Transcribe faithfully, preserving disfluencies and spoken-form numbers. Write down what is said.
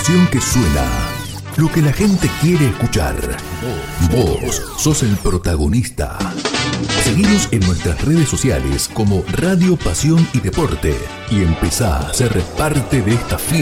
información que suena. Lo que la gente quiere escuchar. Vos sos el protagonista. Seguinos en nuestras redes sociales como Radio Pasión y Deporte y empezá a ser parte de esta fiesta.